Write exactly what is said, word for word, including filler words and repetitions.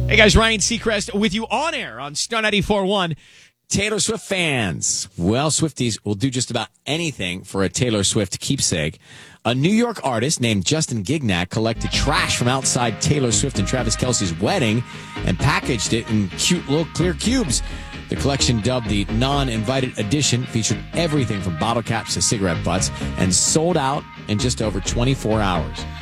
Hey guys, Ryan Seacrest with you on air on Star ninety-four point one. Taylor Swift fans. Well, Swifties will do just about anything for a Taylor Swift keepsake. A New York artist named Justin Gignac collected trash from outside Taylor Swift and Travis Kelce's wedding and packaged it in cute little clear cubes. The collection, dubbed the Non-Invited Edition, featured everything from bottle caps to cigarette butts and sold out in just over twenty-four hours.